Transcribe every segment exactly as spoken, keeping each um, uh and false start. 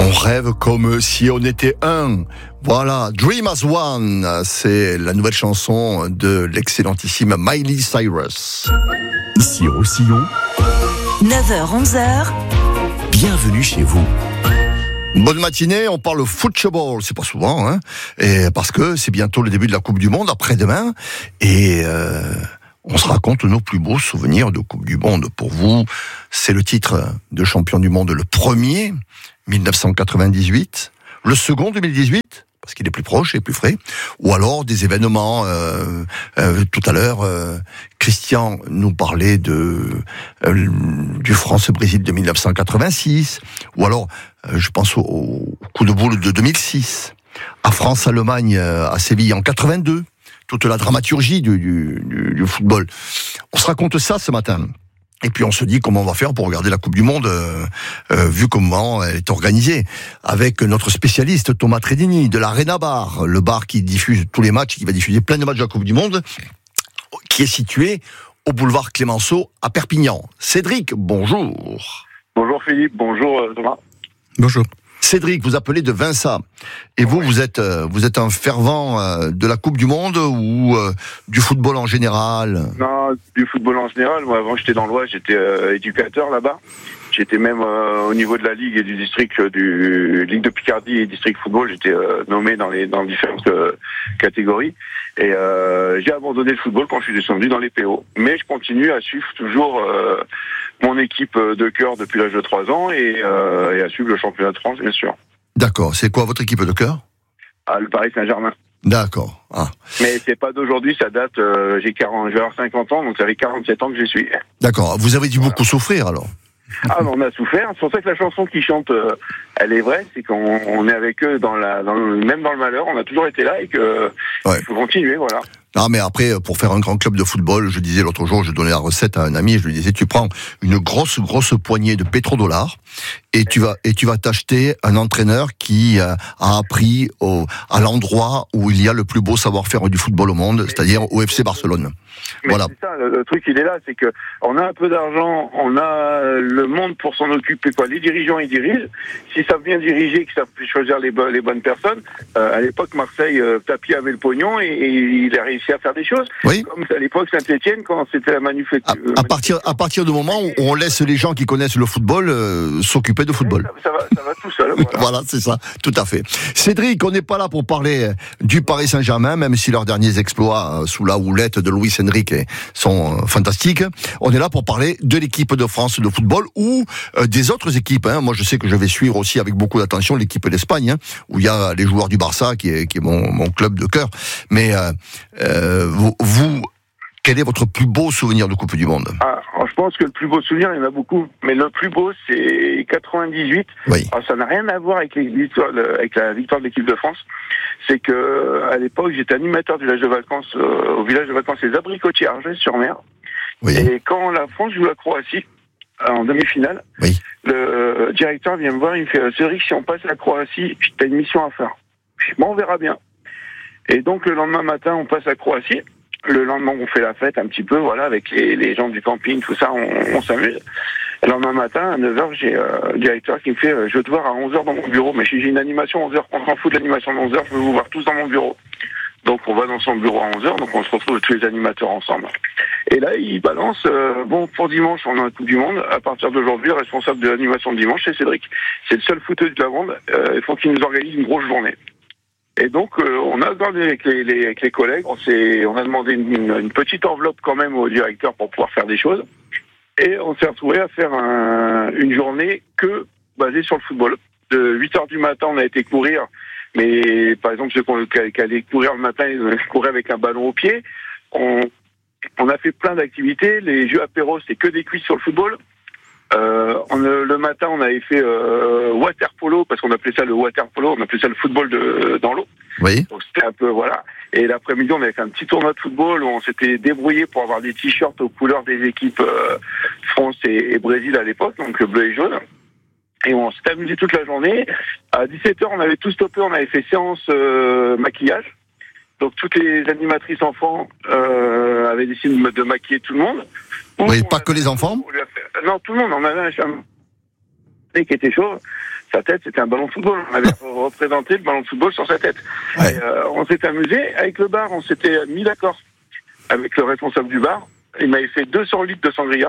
On rêve comme si on était un. Voilà, Dream as One, c'est la nouvelle chanson de l'excellentissime Miley Cyrus. Ici au Roussillon, neuf heures onze heures, bienvenue chez vous. Bonne matinée, on parle football, c'est pas souvent, hein, et parce que c'est bientôt le début de la Coupe du Monde, après-demain, et euh, on se raconte nos plus beaux souvenirs de Coupe du Monde. Pour vous, c'est le titre de champion du monde, le premier, dix-neuf cent quatre-vingt-dix-huit, le second, deux mille dix-huit, parce qu'il est plus proche et plus frais, ou alors des événements, euh, euh, tout à l'heure, euh, Christian nous parlait de euh, du France-Brésil de dix-neuf cent quatre-vingt-six, ou alors, euh, je pense au, au coup de boule de deux mille six, à France-Allemagne, euh, à Séville en quatre-vingt-deux, toute la dramaturgie du, du, du, du football. On se raconte ça ce matin. Et puis on se dit comment on va faire pour regarder la Coupe du Monde, euh, euh, vu comment elle est organisée, avec notre spécialiste Thomas Tredini de l'Arena Bar, le bar qui diffuse tous les matchs, qui va diffuser plein de matchs de la Coupe du Monde, qui est situé au boulevard Clémenceau à Perpignan. Cédric, bonjour. Bonjour Philippe, bonjour Thomas. Bonjour. Cédric, vous appelez de Vinça. Et vous, vous êtes, euh, vous êtes un fervent euh, de la Coupe du Monde ou euh, du football en général? Non, du football en général. Moi, avant, j'étais dans l'Oise, j'étais euh, éducateur là-bas. J'étais même euh, au niveau de la Ligue et du district, euh, du Ligue de Picardie et district football. J'étais euh, nommé dans les dans différentes euh, catégories. Et euh, j'ai abandonné le football quand je suis descendu dans les P O. Mais je continue à suivre toujours euh, mon équipe de cœur depuis l'âge de trois ans et, euh, et à suivre le championnat de France, bien sûr. D'accord. C'est quoi votre équipe de cœur? Ah, le Paris Saint-Germain. D'accord. Ah. Mais c'est pas d'aujourd'hui, ça date, euh, j'ai quarante, je vais avoir cinquante ans, donc ça fait quarante-sept ans que j'y suis. D'accord. Vous avez dû voilà. beaucoup souffrir alors? Ah, on a souffert. C'est pour ça que la chanson qu'ils chantent, euh, elle est vraie. C'est qu'on on est avec eux dans la, dans le, même dans le malheur. On a toujours été là et que ouais. il faut continuer, voilà. Non, mais après, pour faire un grand club de football, je disais l'autre jour, je donnais la recette à un ami, et je lui disais, tu prends une grosse, grosse poignée de pétrodollars, et tu vas, et tu vas t'acheter un entraîneur qui a appris au, à l'endroit où il y a le plus beau savoir-faire du football au monde, c'est-à-dire au F C Barcelone. Mais voilà. C'est ça, le, le truc, il est là, c'est que on a un peu d'argent, on a le monde pour s'en occuper, quoi. Les dirigeants, ils dirigent. S'ils savent bien diriger, qu'ils savent choisir les, bo- les bonnes personnes, euh, à l'époque, Marseille, euh, Tapie avait le pognon et, et il a réussi à faire des choses. Oui. Comme à l'époque, Saint-Etienne, quand c'était la manufacture. À, à partir, à partir du moment où on laisse les gens qui connaissent le football euh, s'occuper de football. Oui, ça, ça, va, ça va tout seul. Voilà. Voilà, c'est ça, tout à fait. Cédric, on n'est pas là pour parler du Paris Saint-Germain, même si leurs derniers exploits euh, sous la houlette de Luis Enrique sont euh, fantastiques. On est là pour parler de l'équipe de France de football ou euh, des autres équipes. Hein. Moi, je sais que je vais suivre aussi avec beaucoup d'attention l'équipe d'Espagne, hein, où il y a les joueurs du Barça, qui est, qui est mon, mon club de cœur. Mais euh, euh, vous, vous, quel est votre plus beau souvenir de Coupe du Monde? Ah, je pense que le plus beau souvenir, il y en a beaucoup, mais le plus beau, c'est quatre-vingt-dix-huit. Oui. Alors, ça n'a rien à voir avec, les victoires, avec la victoire de l'équipe de France. C'est que à l'époque, j'étais animateur du village de vacances, euh, au village de vacances Les Abricotiers à Argelès-sur-Mer. Oui. Et quand la France joue la Croatie, en demi-finale, oui. le euh, directeur vient me voir, il me fait « Cédric, si on passe la Croatie, t'as une mission à faire. » Je dis « Bon, on verra bien. » Et donc, le lendemain matin, on passe la Croatie. Le lendemain, on fait la fête un petit peu, voilà, avec les, les gens du camping, tout ça, on, on s'amuse. Le lendemain matin, à neuf heures, j'ai euh, le directeur qui me fait euh, « Je veux te voir à onze heures dans mon bureau. » Mais si j'ai une animation à onze heures, on s'en fout de l'animation de onze heures, je veux vous voir tous dans mon bureau. Donc, on va dans son bureau à onze heures, donc on se retrouve tous les animateurs ensemble. Et là, il balance, euh, bon, pour dimanche, on a la Coupe du Monde. À partir d'aujourd'hui, le responsable de l'animation de dimanche, c'est Cédric. C'est le seul footeux de la bande. Euh, il faut qu'il nous organise une grosse journée. Et donc, euh, on a regardé avec les, les, avec les collègues, on s'est, on a demandé une, une, une petite enveloppe quand même au directeur pour pouvoir faire des choses. Et on s'est retrouvé à faire un, une journée que basée sur le football. De huit heures du matin, on a été courir. Mais, par exemple, ceux qui allaient courir le matin, ils couraient avec un ballon au pied. On, on a fait plein d'activités. Les jeux apéros, c'est que des cuisses sur le football. Euh, on, le matin, on avait fait euh, water polo, parce qu'on appelait ça le water polo, on appelait ça le football de, dans l'eau. Oui. Donc c'était un peu, voilà. Et l'après-midi, on avait fait un petit tournoi de football où on s'était débrouillé pour avoir des t-shirts aux couleurs des équipes euh, France et, et Brésil à l'époque, donc bleu et jaune. Et on s'est amusé toute la journée. À dix-sept heures, on avait tout stoppé, on avait fait séance euh, maquillage. Donc toutes les animatrices enfants euh, avaient décidé de, de maquiller tout le monde. Oui, pas que les enfants ? Non, tout le monde, on avait un et qui était chauve, sa tête c'était un ballon de football. On avait représenté le ballon de football sur sa tête. Ouais. Et, euh, on s'était amusé avec le bar, on s'était mis d'accord avec le responsable du bar. Il m'avait fait deux cents litres de sangria.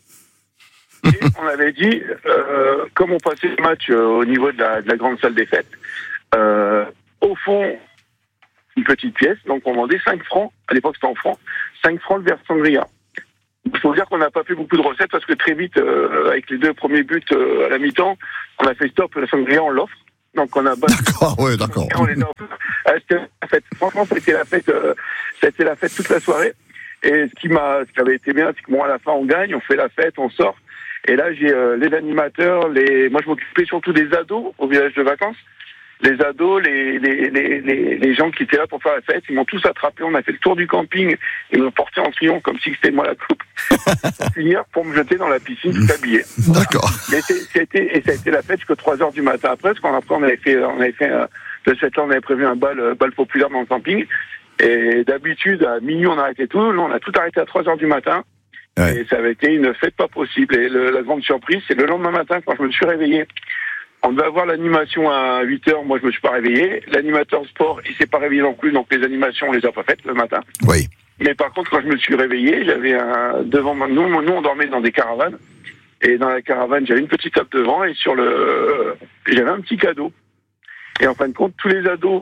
Et on avait dit, euh, comme on passait le match euh, au niveau de la, de la grande salle des fêtes, euh, au fond, une petite pièce, donc on vendait cinq francs, à l'époque c'était en francs, cinq francs le verre de sangria. Il faut dire qu'on n'a pas fait beaucoup de recettes parce que très vite, euh, avec les deux premiers buts euh, à la mi-temps, on a fait stop, la sangria on l'offre. Donc on a battu. D'accord, oui, d'accord. On les a offert. Euh, c'était la fête. Franchement, c'était la fête, euh, c'était la fête toute la soirée. Et ce qui m'a, ce qui avait été bien, c'est que bon, à la fin on gagne, on fait la fête, on sort. Et là, j'ai euh, les animateurs, les, moi je m'occupais surtout des ados au village de vacances. Les ados, les, les, les, les, les gens qui étaient là pour faire la fête, ils m'ont tous attrapé. On a fait le tour du camping. Ils m'ont porté en triomphe comme si c'était moi la coupe. Pour finir, pour me jeter dans la piscine tout habillé. D'accord. Et, c'était, et ça a été la fête jusqu'à trois heures du matin après, parce qu'après on avait fait, on avait fait, euh, de cette heure on avait prévu un bal, euh, bal populaire dans le camping. Et d'habitude, à minuit, on arrêtait tout. Là, on a tout arrêté à trois heures du matin. Ouais. Et ça avait été une fête pas possible. Et le, la grande surprise, c'est le lendemain matin, quand je me suis réveillé. On devait avoir l'animation à huit heures. Moi, je me suis pas réveillé. L'animateur sport, il s'est pas réveillé non plus. Donc, les animations, on les a pas faites le matin. Oui. Mais par contre, quand je me suis réveillé, j'avais un, devant moi, nous, nous, on dormait dans des caravanes. Et dans la caravane, j'avais une petite table devant. Et sur le, j'avais un petit cadeau. Et en fin de compte, tous les ados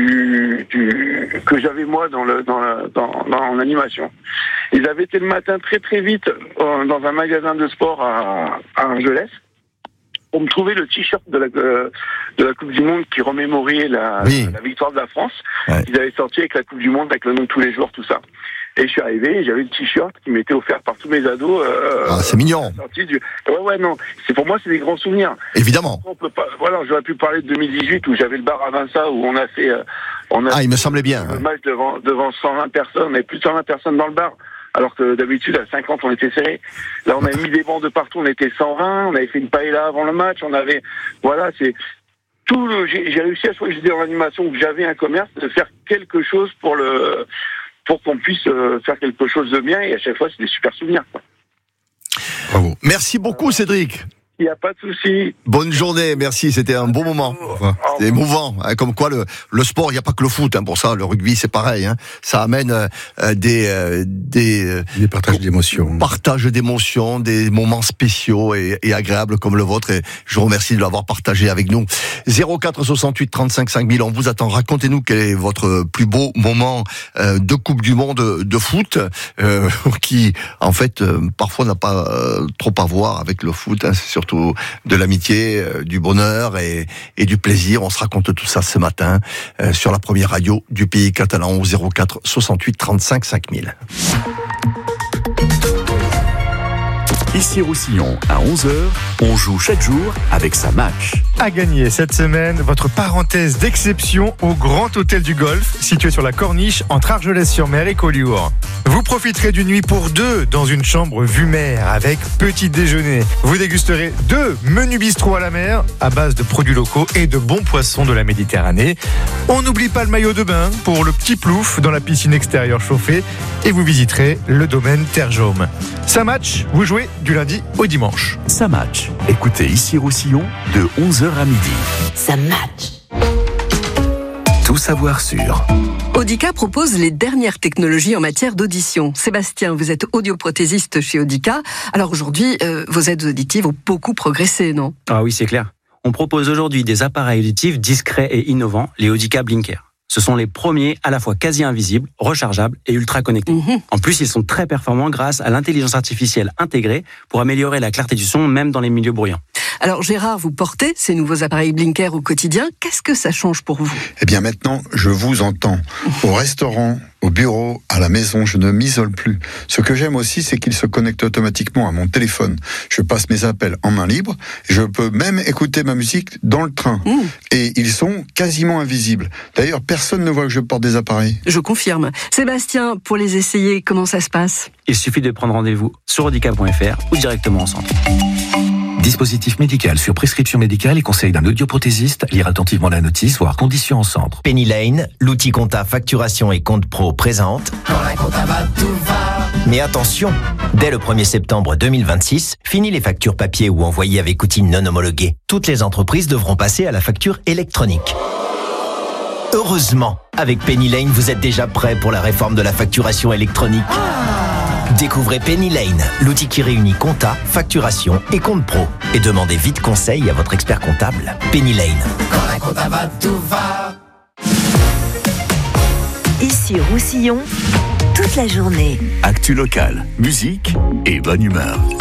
Du, du que j'avais moi dans le dans la, dans, dans en animation. Ils avaient été le matin très très vite euh, dans un magasin de sport à, à Argelès pour me trouver le t-shirt de la euh, de la Coupe du Monde qui remémorait la, oui. la, la victoire de la France. Ouais. Ils avaient sorti avec la Coupe du Monde avec le nom de tous les joueurs, tout ça. Et je suis arrivé, et j'avais le t-shirt qui m'était offert par tous mes ados. Euh, ah, c'est mignon. Du... Ouais, ouais, non. C'est pour moi, c'est des grands souvenirs. Évidemment. On peut pas... Voilà, j'aurais pu parler de deux mille dix-huit où j'avais le bar à Vinça où on a fait. Euh, on a ah, il me semblait bien. Le match devant devant cent vingt personnes, on avait plus de cent vingt personnes dans le bar. Alors que d'habitude à cinquante on était serré. Là, on avait mis des bancs de partout, on était cent vingt. On avait fait une paella avant le match. On avait, voilà, c'est. Tout le... j'ai, j'ai réussi à chaque fois que j'étais en animation, que j'avais un commerce, de faire quelque chose pour le. pour qu'on puisse euh, faire quelque chose de bien, et à chaque fois, c'est des super souvenirs. Quoi. Bravo. Merci beaucoup, Cédric. Il n'y a pas de souci. Bonne journée, merci, c'était un bon moment. C'était émouvant, hein, comme quoi le, le sport, il n'y a pas que le foot, hein, pour ça, le rugby c'est pareil, hein, ça amène euh, des, euh, des, euh, des partages d'émotions. Partages d'émotions, des moments spéciaux et, et agréables comme le vôtre, et je vous remercie de l'avoir partagé avec nous. zéro quatre soixante-huit trente-cinq cinq mille, on vous attend, racontez-nous quel est votre plus beau moment euh, de Coupe du Monde de foot, euh, qui en fait euh, parfois n'a pas euh, trop à voir avec le foot, hein, c'est surtout de l'amitié, euh, du bonheur et, et du plaisir. On se raconte tout ça ce matin euh, sur la première radio du pays catalan au zéro quatre soixante-huit trente-cinq cinq mille. Ici Roussillon, à onze heures, on joue chaque jour avec sa match. À gagner cette semaine, votre parenthèse d'exception au Grand Hôtel du Golfe, situé sur la Corniche, entre Argelès-sur-Mer et Collioure. Vous profiterez d'une nuit pour deux dans une chambre vue mer avec petit déjeuner. Vous dégusterez deux menus bistrot à la mer à base de produits locaux et de bons poissons de la Méditerranée. On n'oublie pas le maillot de bain pour le petit plouf dans la piscine extérieure chauffée et vous visiterez le domaine Terre Jaume. Ça match, vous jouez du lundi au dimanche. Ça match. Écoutez ici Roussillon de onze heures à midi. Ça match. Tout savoir sur Audica propose les dernières technologies en matière d'audition. Sébastien, vous êtes audioprothésiste chez Audica. Alors aujourd'hui, euh, vos aides auditives ont beaucoup progressé, non ? Ah oui, c'est clair. On propose aujourd'hui des appareils auditifs discrets et innovants, les Audica Blinker. Ce sont les premiers à la fois quasi invisibles, rechargeables et ultra connectés. Mmh. En plus, ils sont très performants grâce à l'intelligence artificielle intégrée pour améliorer la clarté du son même dans les milieux bruyants. Alors Gérard, vous portez ces nouveaux appareils Blinker au quotidien. Qu'est-ce que ça change pour vous ? Eh bien maintenant, je vous entends. Au restaurant, au bureau, à la maison, je ne m'isole plus. Ce que j'aime aussi, c'est qu'ils se connectent automatiquement à mon téléphone. Je passe mes appels en main libre. Je peux même écouter ma musique dans le train. Mmh. Et ils sont quasiment invisibles. D'ailleurs, personne ne voit que je porte des appareils. Je confirme. Sébastien, pour les essayer, comment ça se passe ? Il suffit de prendre rendez-vous sur audica point f r ou directement en centre. Dispositif médical sur prescription médicale et conseil d'un audioprothésiste. Lire attentivement la notice, voire conditions en centre. Penny Lane, l'outil compta facturation et compte pro présente. Quand la compta va, tout va. Mais attention, dès le premier septembre deux mille vingt-six, fini les factures papier ou envoyées avec outils non homologués. Toutes les entreprises devront passer à la facture électronique. Heureusement, avec Penny Lane, vous êtes déjà prêt pour la réforme de la facturation électronique. Découvrez Penny Lane, l'outil qui réunit compta, facturation et compte pro. Et demandez vite conseil à votre expert comptable. Penny Lane. Quand la compta va, tout va. Ici Roussillon, toute la journée. Actu locale, musique et bonne humeur.